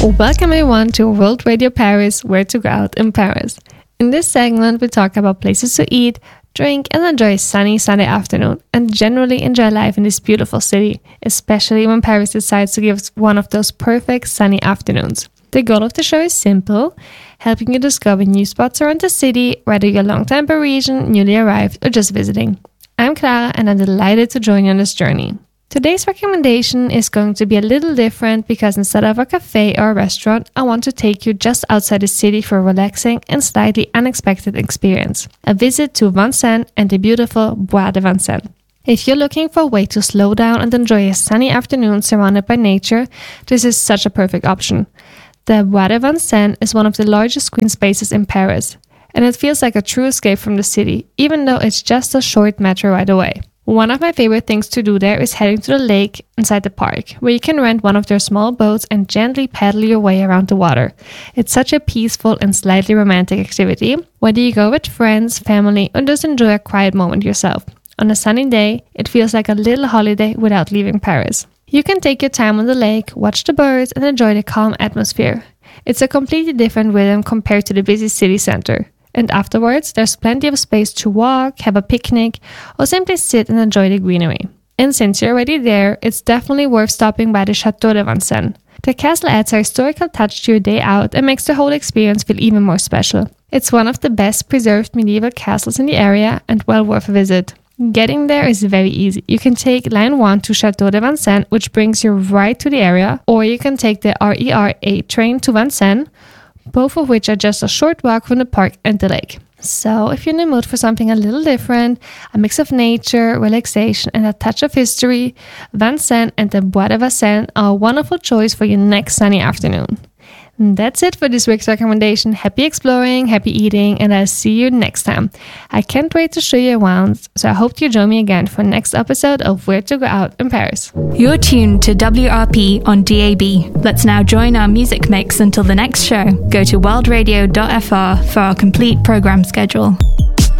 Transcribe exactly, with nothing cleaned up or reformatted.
Welcome everyone to World Radio Paris, where to go out in Paris. In this segment, we talk about places to eat, drink, and enjoy a sunny Sunday afternoon, and generally enjoy life in this beautiful city, especially when Paris decides to give us one of those perfect sunny afternoons. The goal of the show is simple, helping you discover new spots around the city, whether you're a long-time Parisian, newly arrived, or just visiting. I'm Clara, and I'm delighted to join you on this journey. Today's recommendation is going to be a little different because instead of a cafe or a restaurant, I want to take you just outside the city for a relaxing and slightly unexpected experience. A visit to Vincennes and the beautiful Bois de Vincennes. If you're looking for a way to slow down and enjoy a sunny afternoon surrounded by nature, this is such a perfect option. The Bois de Vincennes is one of the largest green spaces in Paris, and it feels like a true escape from the city, even though it's just a short metro ride away. One of my favorite things to do there is heading to the lake inside the park, where you can rent one of their small boats and gently paddle your way around the water. It's such a peaceful and slightly romantic activity, whether you go with friends, family, or just enjoy a quiet moment yourself. On a sunny day, it feels like a little holiday without leaving Paris. You can take your time on the lake, watch the birds, and enjoy the calm atmosphere. It's a completely different rhythm compared to the busy city center. And afterwards, there's plenty of space to walk, have a picnic, or simply sit and enjoy the greenery. And since you're already there, it's definitely worth stopping by the Château de Vincennes. The castle adds a historical touch to your day out and makes the whole experience feel even more special. It's one of the best preserved medieval castles in the area and well worth a visit. Getting there is very easy. You can take Line one to Château de Vincennes, which brings you right to the area, or you can take the R E R eight train to Vincennes, both of which are just a short walk from the park and the lake. So if you're in the mood for something a little different, a mix of nature, relaxation, and a touch of history, Vincennes and the Bois de Vincennes are a wonderful choice for your next sunny afternoon. And that's it for this week's recommendation. Happy exploring, happy eating, and I'll see you next time. I can't wait to show you around, so I hope you join me again for next episode of Where to Go Out in Paris. You're tuned to W R P on D A B. Let's now join our music mix until the next show. Go to world radio dot f r for our complete program schedule.